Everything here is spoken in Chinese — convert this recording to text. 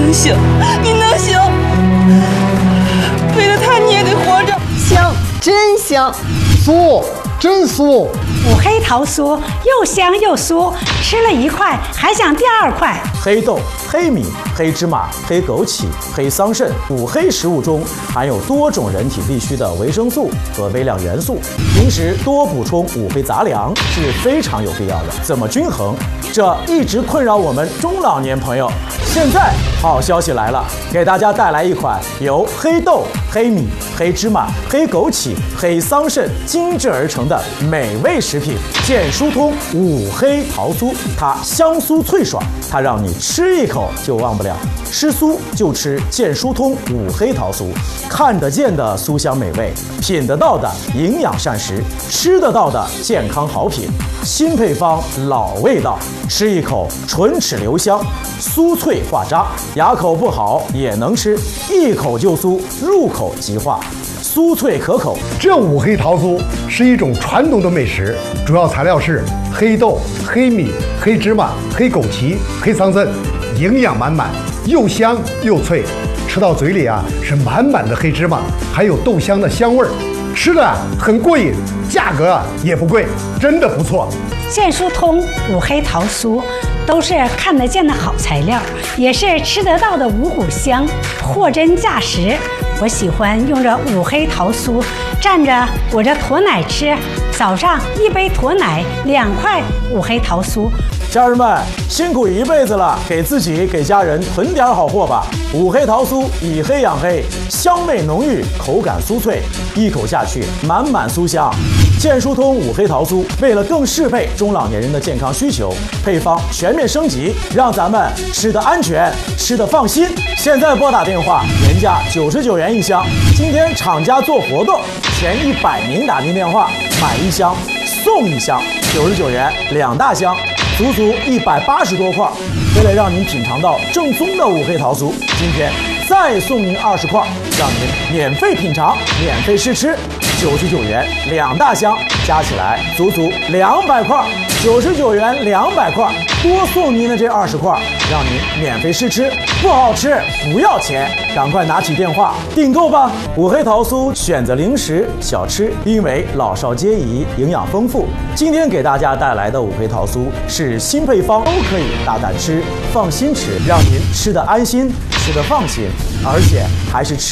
能行，你能行。为了他你也得活着。 香，真香。 酥，真酥。 五黑桃酥又香又酥，吃了一块还想第二块。 黑豆、黑米、黑芝麻、黑枸杞、黑桑葚，五黑食物中含有多种人体必需的维生素和微量元素，平时多补充五黑杂粮是非常有必要的。怎么均衡？这一直困扰我们中老年朋友。现在好消息来了，给大家带来一款由黑豆、黑米、黑芝麻、黑枸杞、黑桑葚精制而成的美味食品——健舒通五黑桃酥。它香酥脆爽，它让你吃一口就忘不了。吃酥就吃健舒通五黑桃酥，看得见的酥香美味，品得到的营养膳食，吃得到的健康好品。新配方，老味道，吃一口唇齿留香，酥脆化渣，牙口不好也能吃，一口就酥，入口即化，酥脆可口。 这五黑桃酥是一种传统的美食，主要材料是黑豆、黑米、黑芝麻、黑枸杞、黑桑葚，营养满满，又香又脆，吃到嘴里啊是满满的黑芝麻，还有豆香的香味儿，吃的很过瘾，价格也不贵，真的不错。 健舒通五黑桃酥都是看得见的好材料，也是吃得到的五谷香，货真价实。我喜欢用这五黑桃酥蘸着我这驼奶吃，早上一杯驼奶，2块五黑桃酥。 家人们辛苦一辈子了，给自己给家人囤点好货吧。五黑桃酥以黑养黑，香味浓郁，口感酥脆，一口下去满满酥香。健舒通五黑桃酥为了更适配中老年人的健康需求，配方全面升级，让咱们吃得安全，吃得放心。现在拨打电话，原价99元一箱，今天厂家做活动，前100名打进电话买一箱送一箱，99元2大箱。足足180多块，为了让您品尝到正宗的五黑桃酥，今天再送您20块，让您免费品尝、免费试吃。99元2大箱，加起来足足200块，99元200块，多送您的这20块，让您免费试吃。不好吃不要钱，赶快拿起电话订购吧！五黑桃酥选择零食小吃，因为老少皆宜，营养丰富。今天给大家带来的五黑桃酥是新配方，都可以大胆吃、放心吃，让您吃得安心、吃得放心，而且还是吃